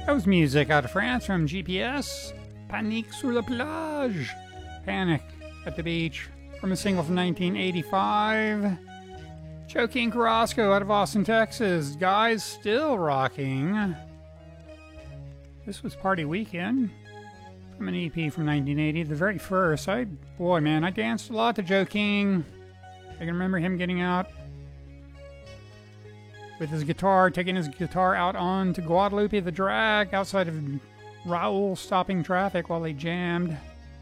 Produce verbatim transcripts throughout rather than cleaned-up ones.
That was music out of France from G P S. Panique sur la plage. Panic at the beach from a single from nineteen eighty-five. Joe King Carrasco out of Austin, Texas. Guys still rocking. This was Party Weekend from an E P from nineteen eighty, the very first. I, boy, man, I danced a lot to Joe King. I can remember him getting out with his guitar, taking his guitar out on to Guadalupe the Drag outside of Raoul, stopping traffic while they jammed.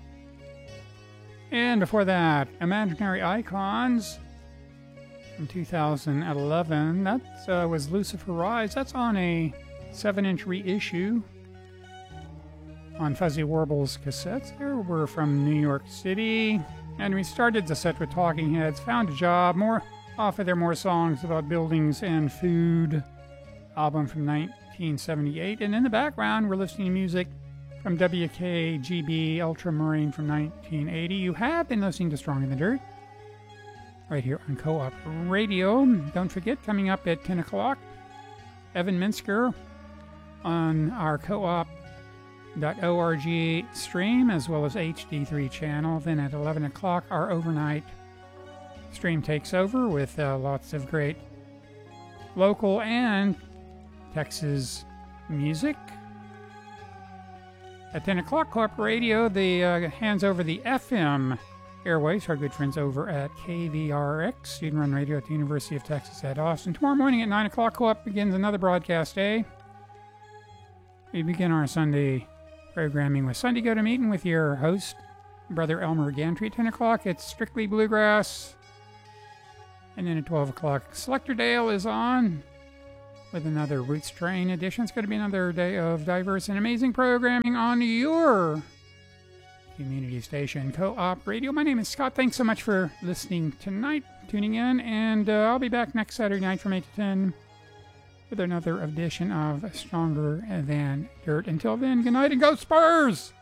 And before that, Imaginary Icons from two thousand eleven. That uh, was Lucifer Rise. That's on a seven inch reissue on Fuzzy Warble's cassettes. There were from New York City. And we started the set with Talking Heads, Found a Job, more off of their more songs about buildings and food album from nineteen seventy-eight. And in the background, we're listening to music from W K G B Ultramarine from nineteen eighty. You have been listening to Strong in the Dirt right here on Co-op Radio. Don't forget, coming up at ten o'clock, Evan Minsker on our co-op dot org stream, as well as H D three channel. Then at eleven o'clock, our overnight stream takes over with uh, lots of great local and Texas music. At ten o'clock, Co-op Radio, the uh, hands over the F M airwaves, our good friends over at K V R X, student-run radio at the University of Texas at Austin. Tomorrow morning at nine o'clock, Co-op begins another broadcast day. We begin our Sunday programming with Sunday Go to Meeting with your host, Brother Elmer Gantry. At ten o'clock, it's Strictly Bluegrass. And then at twelve o'clock, Selector Dale is on with another Roots Train edition. It's going to be another day of diverse and amazing programming on your community station, Co-op Radio. My name is Scott. Thanks so much for listening tonight, tuning in, and uh, I'll be back next Saturday night from eight to ten with another edition of Stronger Than Dirt. Until then, good night and go Spurs!